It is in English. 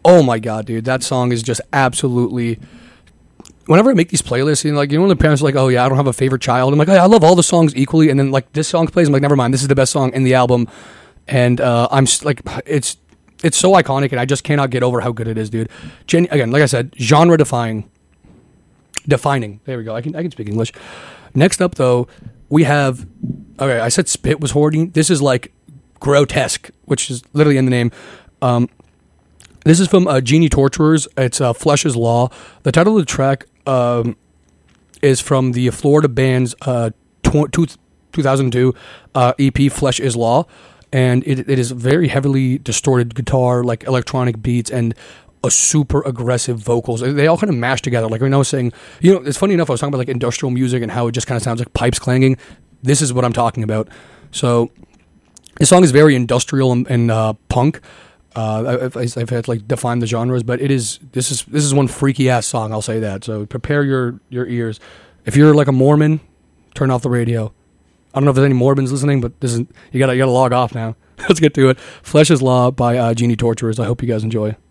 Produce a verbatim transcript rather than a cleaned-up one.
Oh my god, dude, that song is just absolutely. Whenever I make these playlists, you know, like you know, when the parents are like, "Oh yeah, I don't have a favorite child," I'm like, oh, "I love all the songs equally," and then like this song plays, I'm like, "Never mind, this is the best song in the album," and uh, I'm s- like, it's it's so iconic, and I just cannot get over how good it is, dude. Gen- again, like I said, genre defying, defining. There we go. I can I can speak English. Next up, though, we have. Okay, I said Spit was hoarding. This is like grotesque, which is literally in the name. Um, this is from uh, Genie Torturers. It's uh, Flesh is Law. The title of the track um, is from the Florida band's uh, tw- two, two thousand two uh, E P Flesh is Law. And it, it is very heavily distorted guitar, like electronic beats, and a super aggressive vocals. They all kind of mash together. Like when I was saying, you know, it's funny enough, I was talking about like industrial music and how it just kind of sounds like pipes clanging. This is what I'm talking about. So this song is very industrial and, and uh, punk. Uh, I, I've had to like define the genres, but it is this is this is one freaky ass song. I'll say that. So prepare your your ears. If you're like a Mormon, turn off the radio. I don't know if there's any Mormons listening, but this is you gotta you gotta log off now. Let's get to it. Flesh is Law by uh, Genie Torturers. I hope you guys enjoy.